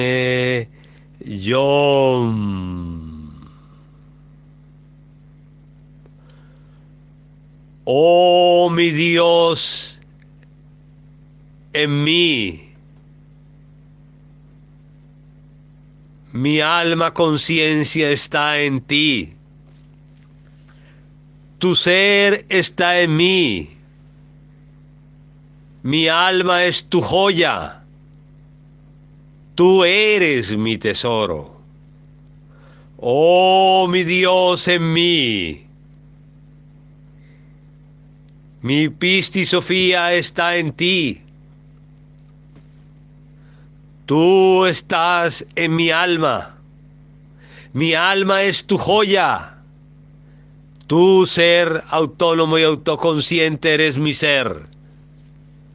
Yo. Oh, mi Dios, en mí, mi alma conciencia está en ti. Tu ser está en mí. Mi alma es tu joya. Tú eres mi tesoro. Oh, mi Dios en mí. Mi Pisti Sofía está en ti. Tú estás en mi alma. Mi alma es tu joya. Tu ser autónomo y autoconsciente eres mi ser.